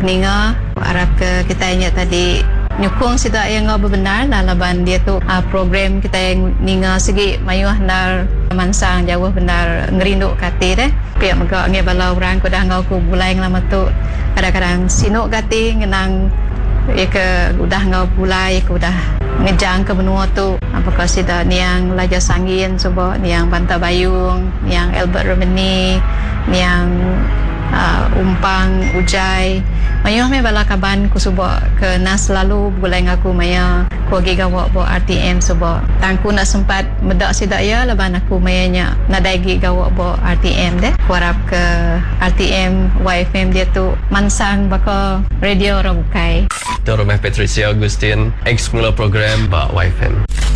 ninga harap ke kita ingat tadi nyukung sida yang ngau benar laban dia tu program kita yang ninga segi mayuh nar mansang jauh benar ngerindu kati deh pihak megak nge balau orang ko dah ngau ku bulai lama tu kadang-kadang sinuk kati ngenang ya ke udah ngau bulai ku dah ngejang ke benua tu apakah sida niang Laja Sangin subo niang Banta Bayung niang Albert Romani niang Umpang Ujai mayuh me bala kaban ku subo ke nas selalu bulai ngaku maya ku gigawa bo RTM subo tangku nak sempat medak sidak ya laban aku mayanya nadaigi gawa bo RTM deh ku harap ke RTM YFM dia tu mansang baka radio Rabukai Dr. Patricia Agustin ex mula program ba YFM